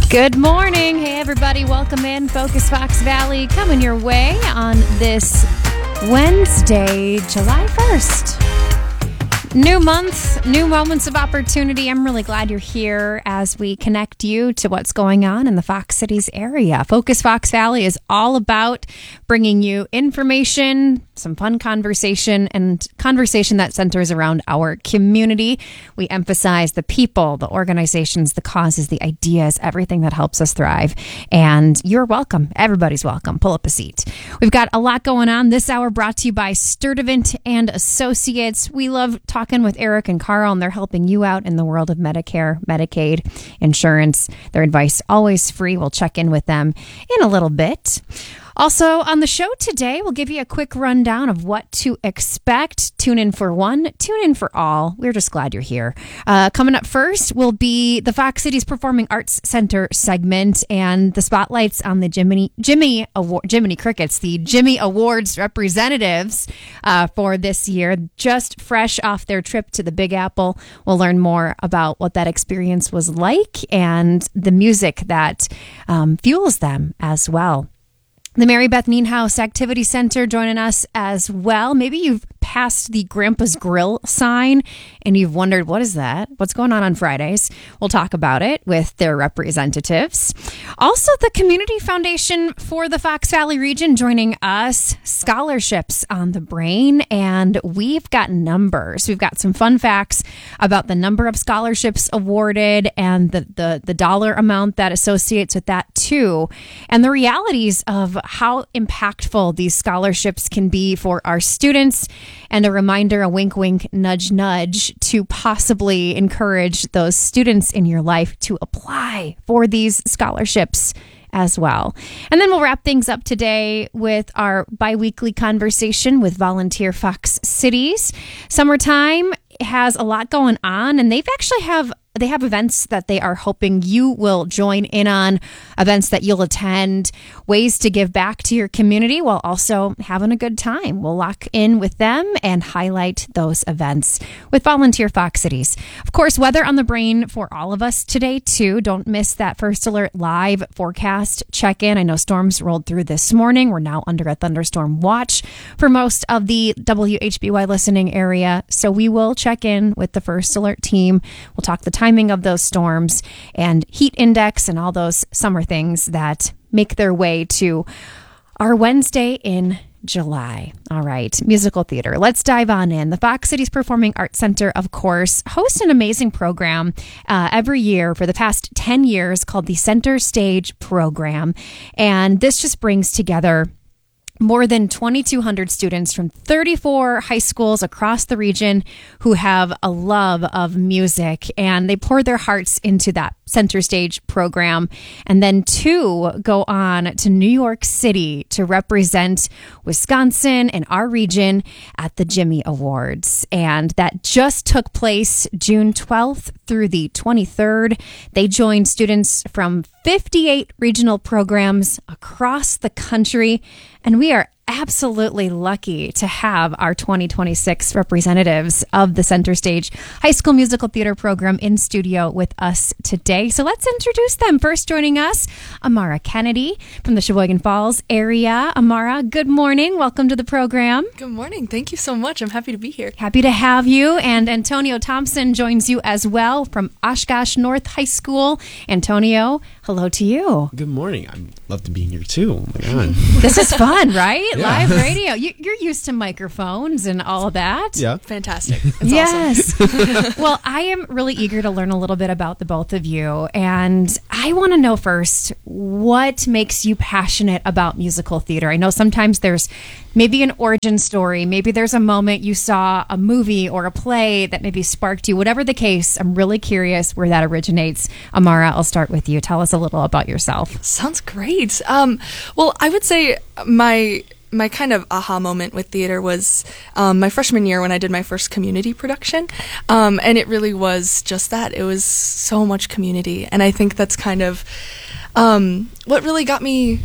Good morning. Hey, everybody. Welcome in. Focus Fox Valley coming your way on this Wednesday, July 1st. New month, new moments of opportunity. I'm really glad you're here as we connect you to what's going on in the Fox Cities area. Focus Fox Valley is all about bringing you information, some fun conversation, and conversation that centers around our community. We emphasize the people, the organizations, the causes, the ideas, everything that helps us thrive. And you're welcome. Everybody's welcome. Pull up a seat. We've got a lot going on this hour, brought to you by Sturdivant and Associates. We love talking with Eric and Carl, and they're helping you out in the world of Medicare, Medicaid, insurance. Their advice always free. We'll check in with them in a little bit. Also on the show today, we'll give you a quick rundown of what to expect. Tune in for one, tune in for all. We're just glad you're here. Coming up first will be the Fox Cities Performing Arts Center segment and the spotlights on the Jiminy Crickets, the Jimmy Awards representatives for this year, just fresh off their trip to the Big Apple. We'll learn more about what that experience was like and the music that fuels them as well. The Mary Beth Nienhuis Activity Center joining us as well. Maybe you've passed the Grandpa's Grill sign and you've wondered, what is that? What's going on Fridays? We'll talk about it with their representatives. Also, the Community Foundation for the Fox Valley region joining us. Scholarships on the brain, and we've got numbers. We've got some fun facts about the number of scholarships awarded and the dollar amount that associates with that too, and the realities of how impactful these scholarships can be for our students, and a reminder, a wink, wink, nudge, nudge, to possibly encourage those students in your life to apply for these scholarships as well. And then we'll wrap things up today with our bi-weekly conversation with Volunteer Fox Cities. Summertime has a lot going on, and they have events that they are hoping you will join in on, events that you'll attend, ways to give back to your community while also having a good time. We'll lock in with them and highlight those events with Volunteer Fox Cities. Of course, weather on the brain for all of us today, too. Don't miss that First Alert live forecast check-in. I know storms rolled through this morning. We're now under a thunderstorm watch for most of the WHBY listening area, so we will check in with the First Alert team. We'll talk the timing of those storms and heat index and all those summer things that make their way to our Wednesday in July. All right, musical theater. Let's dive on in. The Fox Cities Performing Arts Center, of course, hosts an amazing program every year for the past 10 years called the Center Stage Program. And this just brings together more than 2,200 students from 34 high schools across the region who have a love of music, and they pour their hearts into that Center Stage program. And then two go on to New York City to represent Wisconsin and our region at the Jimmy Awards. And that just took place June 12th through the 23rd. They joined students from 58 regional programs across the country, and we are absolutely lucky to have our 2026 representatives of the Center Stage High School Musical Theater Program in studio with us today. So let's introduce them. First joining us, Amara Kennedy from the Sheboygan Falls area. Amara, good morning. Welcome to the program. Good morning. Thank you so much. I'm happy to be here. Happy to have you. And Antonio Thompson joins you as well from Oshkosh North High School. Antonio, hello to you. Good morning. I'd love to be here too. Oh my God. This is fun, right? Yeah. Live radio. You're used to microphones and all of that. Yeah. Fantastic. It's Yes. awesome. Well, I am really eager to learn a little bit about the both of you. And I want to know first, what makes you passionate about musical theater? I know sometimes there's maybe an origin story. Maybe there's a moment you saw a movie or a play that maybe sparked you. Whatever the case, I'm really curious where that originates. Amara, I'll start with you. Tell us a little about yourself. Sounds great. Well, I would say my kind of aha moment with theater was my freshman year when I did my first community production. And it really was just that. It was so much community. And I think that's kind of what really got me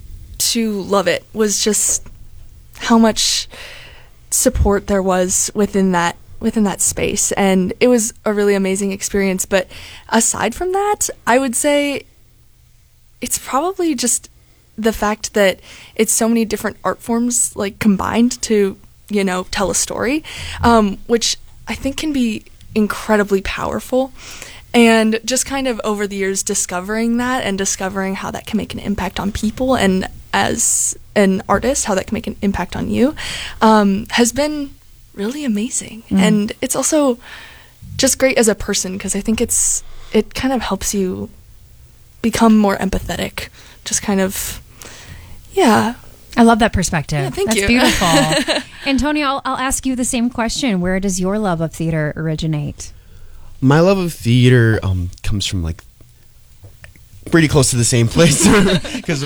to love it was just how much support there was within that space. And it was a really amazing experience. But aside from that, I would say it's probably just the fact that it's so many different art forms like combined to, tell a story, which I think can be incredibly powerful. And just kind of over the years discovering that and discovering how that can make an impact on people, and as an artist, how that can make an impact on you, has been really amazing. And it's also just great as a person, because I think it kind of helps you become more empathetic. Just kind of, yeah. I love that perspective. Yeah, thank you. That's beautiful. Antonio, I'll ask you the same question. Where does your love of theater originate? My love of theater comes from like pretty close to the same place, because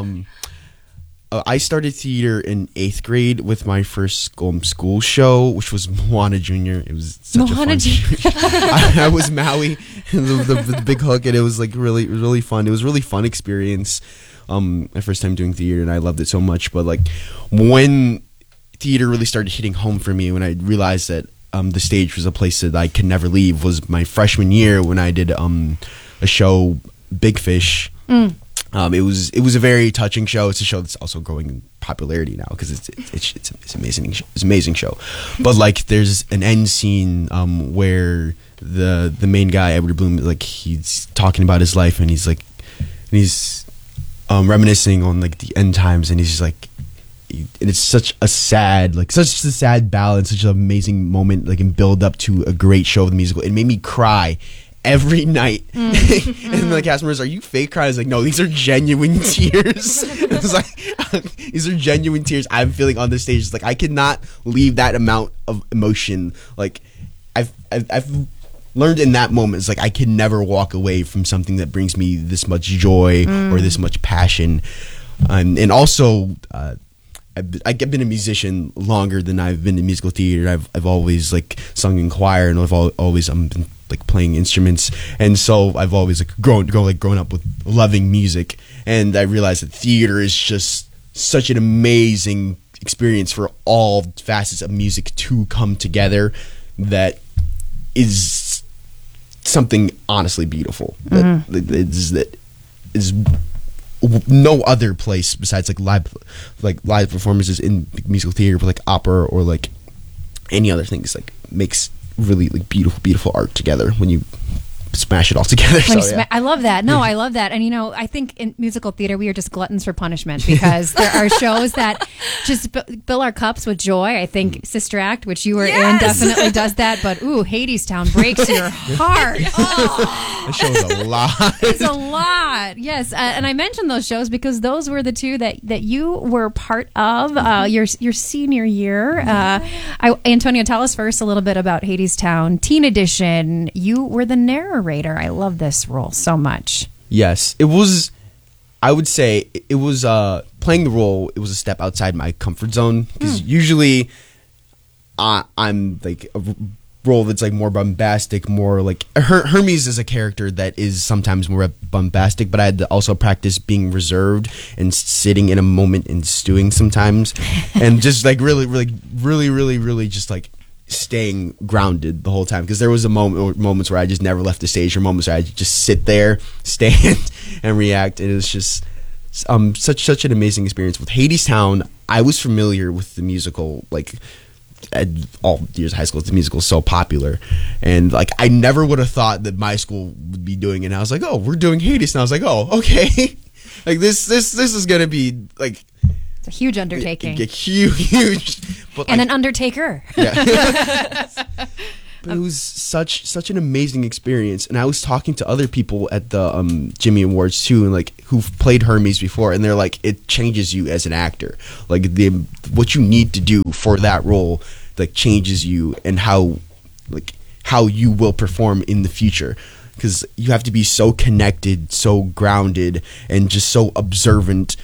I started theater in 8th grade with my first school show, which was Moana Jr. It was such Moana a fun I was Maui, the big hook, and it was like really fun. It was a really fun experience. My first time doing theater, and I loved it so much. But like when theater really started hitting home for me, when I realized that the stage was a place that I could never leave, was my freshman year when I did a show, Big Fish. It was a very touching show. It's a show that's also growing in popularity now because it's amazing. It's an amazing show. But like there's an end scene where the main guy, Edward Bloom, like he's talking about his life, and he's reminiscing on like the end times, and he's just like, and it's such a sad ballad, such an amazing moment, like and build up to a great show of the musical. It made me cry every night. And the cast members, are you fake crying? I was like, no, these are genuine tears. It was like, these are genuine tears I'm feeling on the stage. It's like I cannot leave that amount of emotion. Like I've learned in that moment, it's like I can never walk away from something that brings me this much joy or this much passion. And also I've been a musician longer than I've been in musical theater. I've always like sung in choir, and I've always been like playing instruments, and so I've always like grown up with loving music. And I realized that theater is just such an amazing experience for all facets of music to come together. That is something honestly beautiful. That is no other place besides like live performances in musical theater, but like opera or like any other things, like makes really like beautiful art together when you smash it all together. I love that. No, I love that. And I think in musical theater we are just gluttons for punishment, because there are shows that just fill our cups with joy. I think Sister Act, which you were in, definitely does that. But Hadestown breaks your heart. Oh. That show is a lot. It's a lot. Yes, and I mentioned those shows because those were the two that you were part of your senior year. Antonio, tell us first a little bit about Hadestown Teen Edition. You were the narrator. I love this role so much. Yes, it was. I would say it was playing the role. It was a step outside my comfort zone, because usually I'm like a role that's like more bombastic, more like Hermes is a character that is sometimes more bombastic, but I had to also practice being reserved and sitting in a moment and stewing sometimes, and just like really just like staying grounded the whole time, because there was moments where I just never left the stage, or moments where I just sit there, stand, and react. And it was just such an amazing experience. With Hadestown, I was familiar with the musical, like at all years of high school. The musical is so popular, and like I never would have thought that my school would be doing it. And I was like, oh, we're doing Hades, and I was like, oh, okay. Like this is gonna be like, it's a huge undertaking. Huge. But and like, an undertaker. Yeah. But it was such an amazing experience. And I was talking to other people at the Jimmy Awards too, and like who've played Hermes before, and they're like, it changes you as an actor. Like what you need to do for that role like changes you, and how you will perform in the future. Because you have to be so connected, so grounded, and just so observant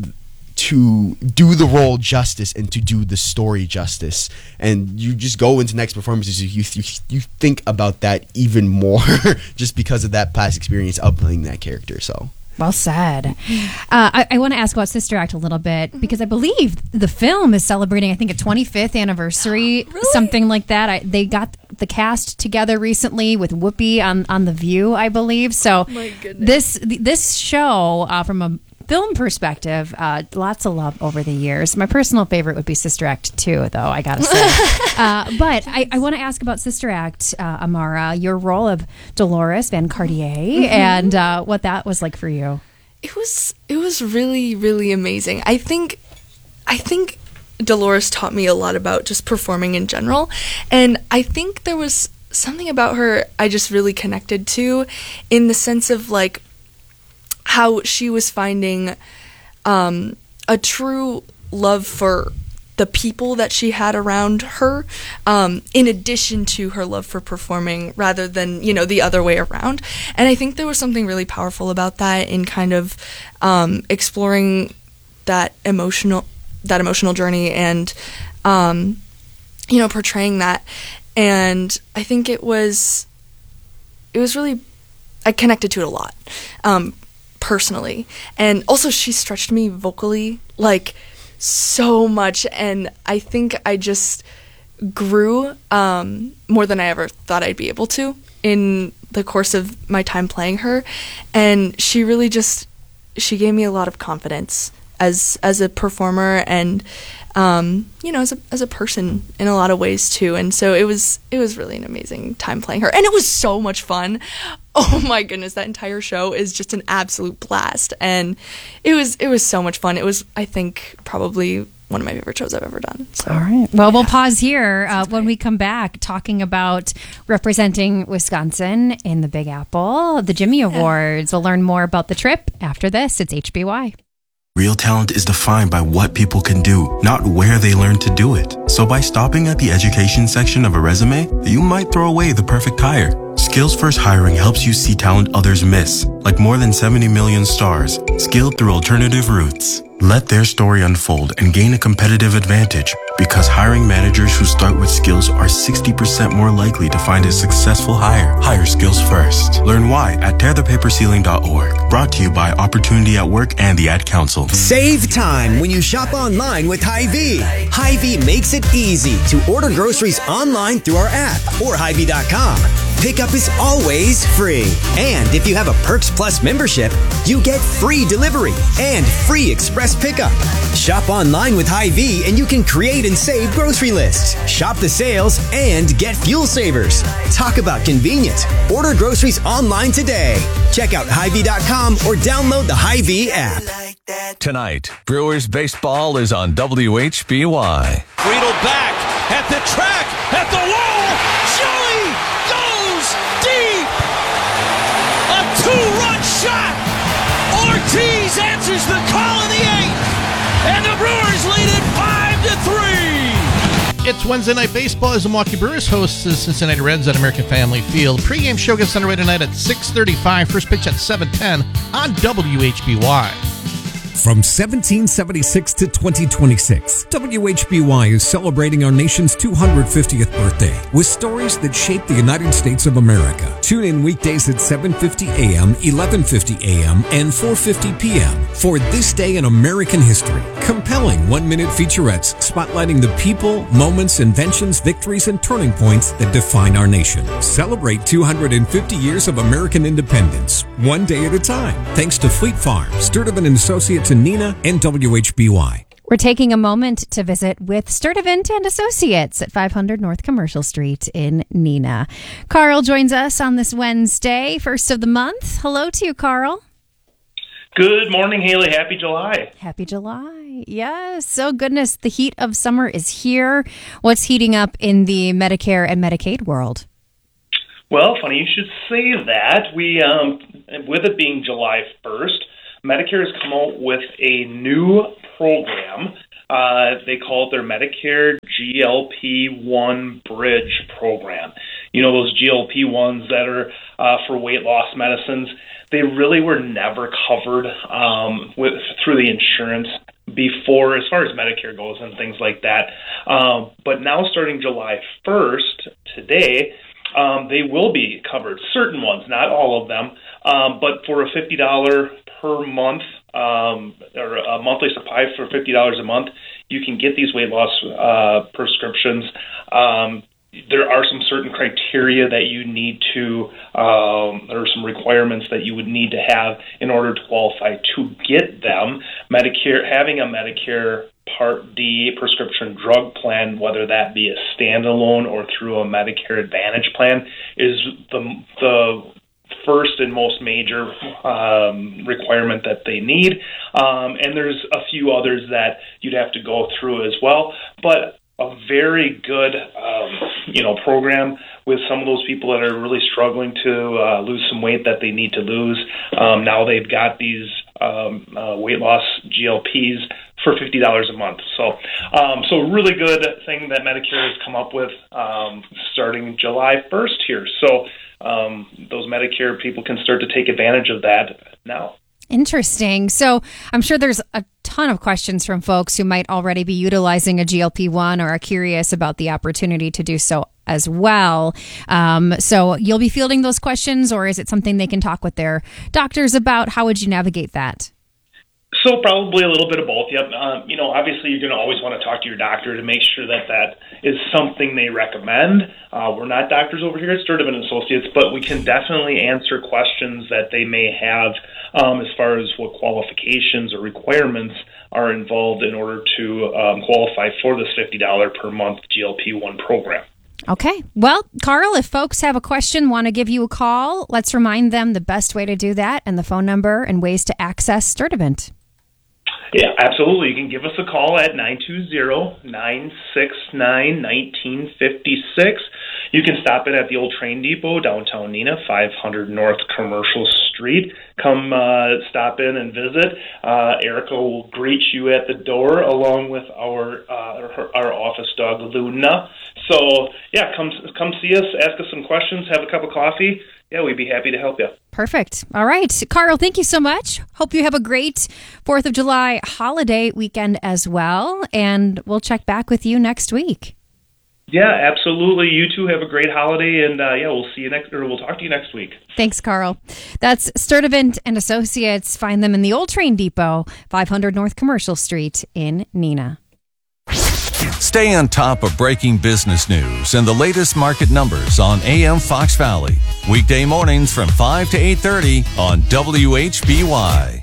to do the role justice and to do the story justice. And you just go into next performances, you think about that even more just because of that past experience of playing that character. So well said. I want to ask about Sister Act a little bit, because I believe the film is celebrating, I think, a 25th anniversary, really? Something like that. They got the cast together recently with Whoopi on The View, I believe. So My goodness. this show, from a film perspective, lots of love over the years. My personal favorite would be Sister Act 2, though, I gotta say. But I want to ask about Sister Act, Amara, your role of Dolores Van Cartier, and what that was like for you. It was really, really amazing. I think Dolores taught me a lot about just performing in general, and I think there was something about her I just really connected to, in the sense of like how she was finding a true love for the people that she had around her, in addition to her love for performing, rather than, the other way around. And I think there was something really powerful about that, in kind of exploring that emotional journey, and portraying that. And I think it was really, I connected to it a lot, personally. And also she stretched me vocally like so much, and I think I just grew more than I ever thought I'd be able to in the course of my time playing her. And she really she gave me a lot of confidence as a performer, and as a person in a lot of ways too. And so it was really an amazing time playing her, and it was so much fun. Oh my goodness, that entire show is just an absolute blast, and it was so much fun. It was, I think, probably one of my favorite shows I've ever done. So. All right. Well, we'll pause here when we come back, talking about representing Wisconsin in the Big Apple, the Jimmy Awards. We'll learn more about the trip after this. It's HBY. Real talent is defined by what people can do, not where they learn to do it. So by stopping at the education section of a resume, you might throw away the perfect hire. Skills First Hiring helps you see talent others miss, like more than 70 million stars, skilled through alternative routes. Let their story unfold and gain a competitive advantage, because hiring managers who start with skills are 60% more likely to find a successful hire. Hire skills first. Learn why at tearthepaperceiling.org. Brought to you by Opportunity at Work and the Ad Council. Save time when you shop online with Hy-Vee. Hy-Vee makes it easy to order groceries online through our app or Hy-Vee.com. Pickup is always free. And if you have a Perks Plus membership, you get free delivery and free express pickup. Shop online with Hy-Vee and you can create and save grocery lists. Shop the sales and get fuel savers. Talk about convenient. Order groceries online today. Check out Hy-Vee.com or download the Hy-Vee app. Tonight, Brewers baseball is on WHBY. Friedel back at the track, at the wall. Joey goes deep. A two-run shot. Ortiz answers the call in the eighth, and the Brewers lead it 5-3. It's Wednesday Night Baseball as the Milwaukee Brewers hosts the Cincinnati Reds at American Family Field. Pre-game show gets underway tonight at 6:35. First pitch at 7:10 on WHBY. From 1776 to 2026, WHBY is celebrating our nation's 250th birthday with stories that shape the United States of America. Tune in weekdays at 7:50 a.m., 11:50 a.m., and 4:50 p.m. for This Day in American History. Compelling one-minute featurettes spotlighting the people, moments, inventions, victories, and turning points that define our nation. Celebrate 250 years of American independence, one day at a time. Thanks to Fleet Farm, Sturtevant & Associates in Neenah, and WHBY. We're taking a moment to visit with Sturtevant and Associates at 500 North Commercial Street in Neenah. Carl joins us on this Wednesday, first of the month. Hello to you, Carl. Good morning, Haley. Happy July. Happy July. Yes. Oh, goodness. The heat of summer is here. What's heating up in the Medicare and Medicaid world? Well, funny you should say that. We, with it being July 1st, Medicare has come out with a new program. They call it their Medicare GLP-1 Bridge program. You know, those GLP-1s that are for weight loss medicines, they really were never covered through the insurance before, as far as Medicare goes and things like that. But now starting July 1st, today, they will be covered. Certain ones, not all of them, but for a $50 per month or a monthly supply for $50 a month, you can get these weight loss prescriptions there are some certain criteria that you need to, or some requirements that you would need to have in order to qualify to get them. Medicare, having a Medicare Part D prescription drug plan, whether that be a standalone or through a Medicare Advantage plan, is the first and most major requirement that they need. And there's a few others that you'd have to go through as well. But a very good, program with some of those people that are really struggling to lose some weight that they need to lose. Now they've got these weight loss GLPs for $50 a month. So a really good thing that Medicare has come up with starting July 1st here. So those Medicare people can start to take advantage of that now. Interesting. So I'm sure there's a ton of questions from folks who might already be utilizing a GLP-1 or are curious about the opportunity to do so as well. So you'll be fielding those questions, or is it something they can talk with their doctors about? How would you navigate that? So probably a little bit of both. Yep. Obviously you're going to always want to talk to your doctor to make sure that is something they recommend. We're not doctors over here at Sturdivant Associates, but we can definitely answer questions that they may have as far as what qualifications or requirements are involved in order to qualify for this $50 per month GLP-1 program. Okay. Well, Carl, if folks have a question, want to give you a call, let's remind them the best way to do that and the phone number and ways to access Sturdivant. Yeah, absolutely. You can give us a call at 920-969-1956. You can stop in at the old train depot, downtown Neenah, 500 North Commercial Street. Come stop in and visit. Erica will greet you at the door along with our office dog, Luna. So, yeah, come see us, ask us some questions, have a cup of coffee. Yeah, we'd be happy to help you. Perfect. All right. Carl, thank you so much. Hope you have a great 4th of July holiday weekend as well. And we'll check back with you next week. Yeah, absolutely. You two have a great holiday. And we'll see you we'll talk to you next week. Thanks, Carl. That's Sturdivant and Associates. Find them in the old train depot, 500 North Commercial Street in Neenah. Stay on top of breaking business news and the latest market numbers on AM Fox Valley. Weekday mornings from 5 to 8:30 on WHBY.